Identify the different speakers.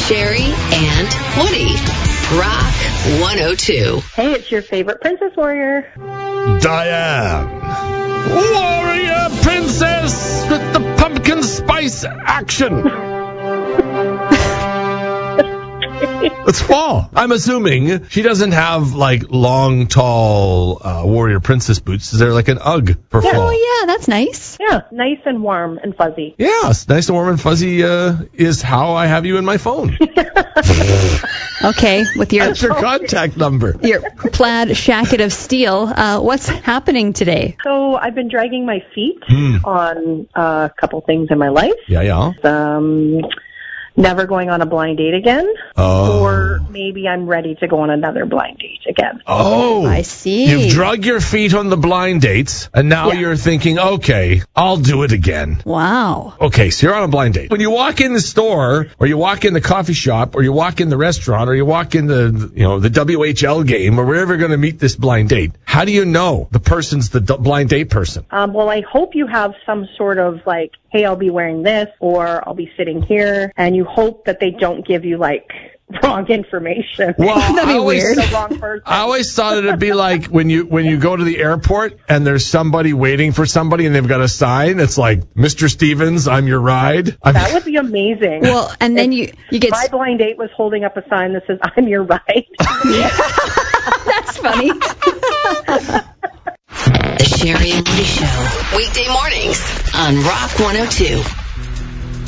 Speaker 1: Sherry and Woody. Rock 102.
Speaker 2: Hey, it's your favorite Princess Warrior.
Speaker 3: Diane. Warrior Princess with the pumpkin spice action. It's fall. I'm assuming she doesn't have, like, long, tall warrior princess boots. Is there, like, an Ugg for fall?
Speaker 4: Oh, yeah, that's nice.
Speaker 2: Yeah, nice and warm and fuzzy.
Speaker 3: Yes, nice and warm and fuzzy is how I have you in my phone.
Speaker 4: Okay, with
Speaker 3: That's your contact number.
Speaker 4: your plaid shacket of steel, what's happening today?
Speaker 2: So I've been dragging my feet on a couple things in my life.
Speaker 3: Yeah.
Speaker 2: Never going on a blind date again.
Speaker 3: Oh.
Speaker 2: Or maybe I'm ready to go on another blind date again.
Speaker 3: Oh.
Speaker 4: I see.
Speaker 3: You've drug your feet on the blind dates, and now you're thinking, okay, I'll do it again.
Speaker 4: Wow.
Speaker 3: Okay, so you're on a blind date. When you walk in the store, or you walk in the coffee shop, or you walk in the restaurant, or you walk in the WHL game, or wherever you're going to meet this blind date, how do you know the person's the blind date person?
Speaker 2: Well, I hope you have some sort of like, hey, I'll be wearing this, or I'll be sitting here, and you hope that they don't give you like wrong information.
Speaker 3: Well,
Speaker 2: the wrong person.
Speaker 3: I always thought it'd be like when you go to the airport and there's somebody waiting for somebody and they've got a sign that's like, Mr. Stevens, I'm your ride.
Speaker 2: That would be amazing.
Speaker 4: Well, and then you get...
Speaker 2: My blind date was holding up a sign that says, I'm your ride.
Speaker 4: That's funny.
Speaker 1: The Sherry and Woody Show. Weekday mornings on Rock 102.